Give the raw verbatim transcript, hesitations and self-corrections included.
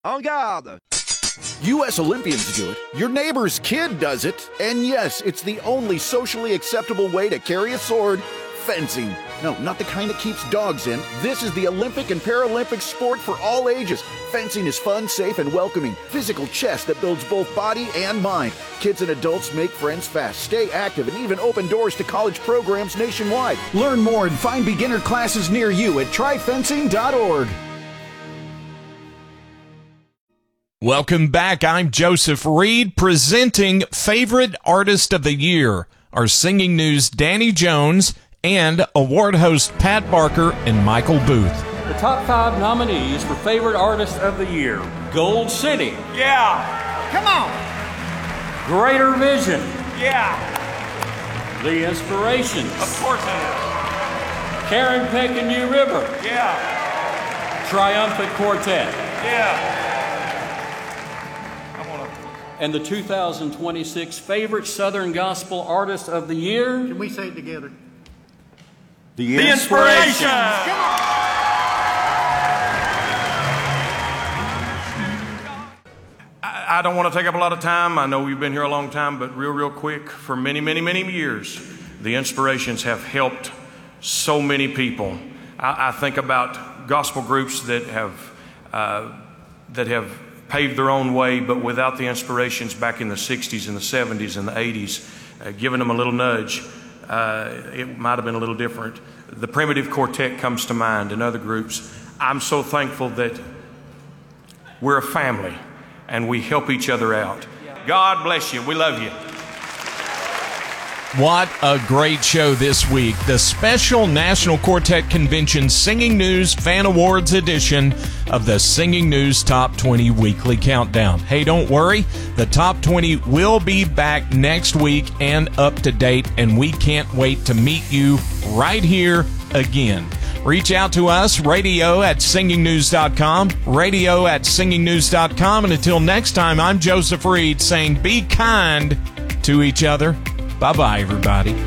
En garde! U S Olympians do it, your neighbor's kid does it, and yes, it's the only socially acceptable way to carry a sword, fencing. No, not the kind that keeps dogs in. This is the Olympic and Paralympic sport for all ages. Fencing is fun, safe, and welcoming. Physical chess that builds both body and mind. Kids and adults make friends fast, stay active, and even open doors to college programs nationwide. Learn more and find beginner classes near you at try fencing dot org. Welcome back. I'm Joseph Reed, presenting Favorite Artist of the Year. Our Singing News Danny Jones and award host Pat Barker and Michael Booth. The top five nominees for Favorite Artist of the Year. Gold City. Yeah. Come on. Greater Vision. Yeah. The Inspirations. Of course it is. Karen Peck and New River. Yeah. Triumphant Quartet. Yeah. And the two thousand twenty-six Favorite Southern Gospel Artist of the Year. Can we say it together? The, the Inspirations. Come on. I, I don't want to take up a lot of time. I know we've been here a long time, but real, real quick, for many, many, many years, the Inspirations have helped so many people. I, I think about gospel groups that have uh, that have paved their own way, but without the Inspirations back in the sixties and the seventies and the eighties, uh, giving them a little nudge, uh, it might have been a little different. The Primitive Quartet comes to mind and other groups. I'm so thankful that we're a family and we help each other out. God bless you. We love you. What a great show this week. The special National Quartet Convention Singing News Fan Awards edition of the Singing News Top twenty Weekly Countdown. Hey, don't worry. The Top twenty will be back next week and up to date, and we can't wait to meet you right here again. Reach out to us, radio at singing news dot com, radio at singing news dot com, and until next time, I'm Joseph Reed saying be kind to each other. Bye-bye, everybody.